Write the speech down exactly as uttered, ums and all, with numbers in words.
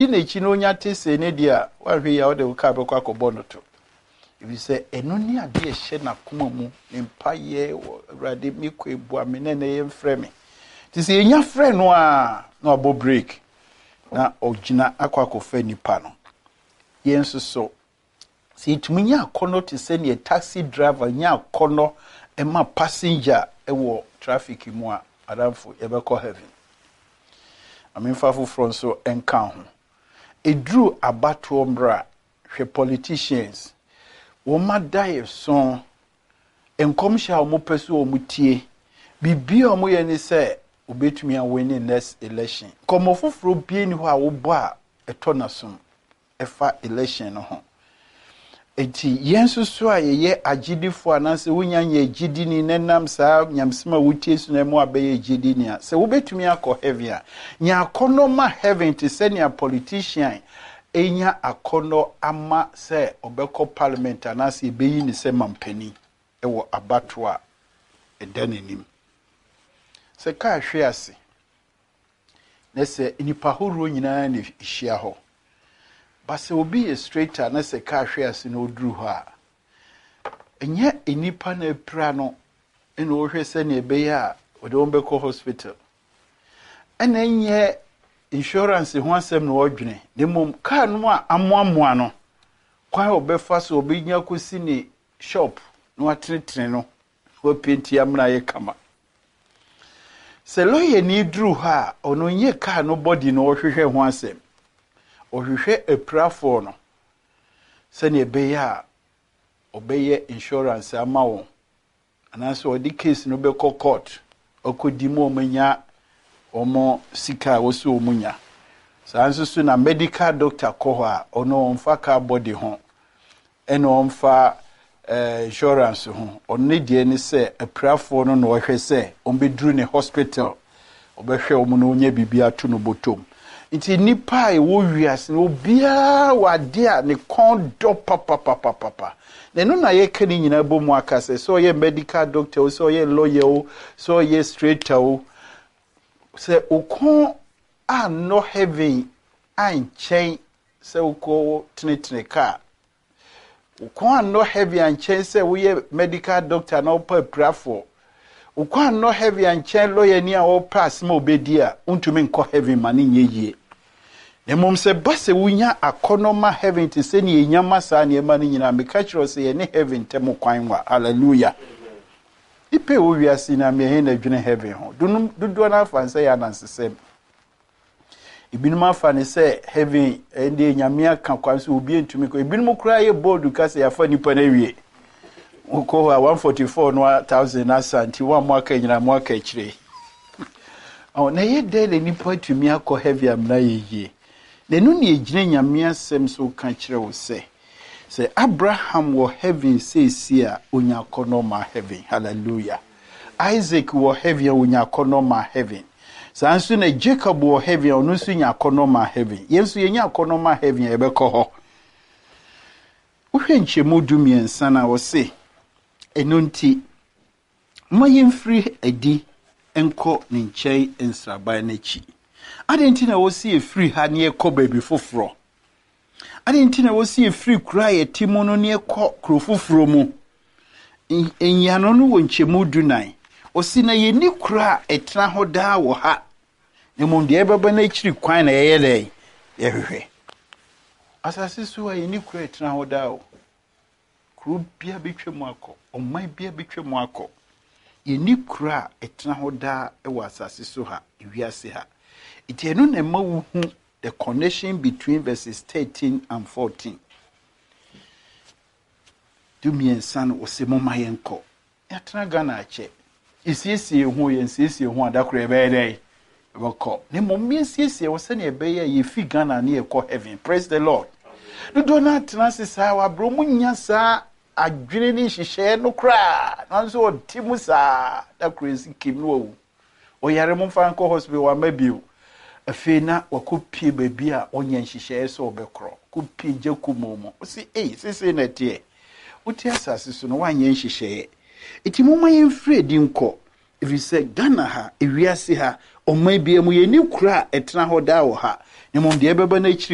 na chi no nya tese ne dia wa hwe ya wo de ka be kwa kobo no to ibi se eno ni ade ehye na koma mu empaye rade mi ko ebu amene na ye mfrɛ me ti se nya frɛ no a na obo break na ogina akwa kofa nipa no yenso so si itumi nya akono te se ne taxi driver nya akono e ma passenger e wo traffic mu a adamfo ye be ko heaven amen fafu front so enka ho edru abato ombra hwe politicians wo madaye son enkomhya o mo peso o mutie bibia o mo ye ni se obetumi a win next election komo foforo bie ni ho a wo bo a eto na som efa election no ho eti yensu so a ye agidifo anase wonya nya agidi ni nenam saa nyamsema wutie so na mu abeye agidi ni a se wo betumi akọ heaven a nya akono ma heaven te se nya politician enya akono ama se obekọ parliament anase ebeyi ni se mampani ewo abato a edanenim se ka hwe ase na se nipa horo nyina na hia ho ba se obi e straighter na se ka hwe ase na oduru ho a enye enipa na epra no ena o hwe se na ebeya a ode on beko hospital ena enye insurance ho asem na odwene demom ka no a amoamoa no kwa obefa so obi nya kosi ni shop no atretre no wo penti amna ye kama se loye ni dru ha ono nye ka no body no ohwehwe ho asem ohwehwe eprafo no se ne beya obeye insurance ama wo anaso odi case no be court okodi mo manya omo sika woso omunya sanso so na medical doctor ko ho a ono onfa ka body ho eno onfa eh insurance ho onne die ni se eprafo no no ohwe se ombedru ne hospital obehwe omu no nya bibia to no botom nti nipa e wo wiase no bia wade a ne kondo papa papa papa ne no na ye kani nyina bomu akase so ye medical doctor so ye lawyer so ye straighter o se ukon a no heaven an chain se uko tinitine ka ukon a no heavy an chain se we ye medical doctor na opa prafo ukon a no heavy an chain lawyer ni a opa asma obedi a untumi nko heaven mani nyeye nemom se base wunya akonoma heaven te se ni enyama sa ne ma ni nyina me ka kiro se ye ne heaven temo kwan wa hallelujah ipe wo wiase na me he na dwene heaven ho dunu dudu na afanse ya nansesem ibinum afane se heaven ende nyame aka kwan so obi entumi ko ibinum kura ye bold ka se ya fa nipa na wie uko one hundred forty-four no thousand asanti wa mo aka nyina mo aka kire o na ye dele nipa tumi akọ heaven amna ye ne nu ne ejine nyame asem so ka kire wo se se Abraham wo heaven say see a onya konoma heaven hallelujah Isaac wo heaven onya konoma heaven sanso na Jacob wo heaven onu so nya konoma heaven yenso yenya konoma heaven e beko ho uhwe nchemu dumiensa na wo se enunti moyin free edi enko ne nchei ensraban na chi adenti na wo se free ha ne ekọ baby foforo adenti na wo se free kura ye timono ne ekọ krofoforo mu enyano no wo nchemu dunan osi na ye ni kura etna ho da wo ha ne mo de ebeba na chiri kwan na ye le ye hwehwe asase so ye ni kura etna ho da wo kru bia betwemu akọ omman bia betwemu akọ ye ni kura etna ho da e wo asase so ha ewiase ha itienu na ma wu hu the connection between verses thirteen and fourteen do me and son o se mo mayenko yatra gana ache isiesie hu ye nsiesie hu adakoro ebe dey boko ne mo miesiesie wo se ne ebe ye ye fi gana na ye ko heaven praise the lord do do na transi sa wa bro munya sa adwene ni hihye no kra nanso o timu sa da crazy kim no o yare mo fa nko hospital wa mabiu afena wakopie baby a onye nhihye so obekro kopie jakumomo o si eh sese na tie uti asase so no wanye nhihye eti mo mayen fredi nko if you say Ghana ha ewiase ha o mabia mu ye ni kura etna ho da wo ha ne mo de ebeba na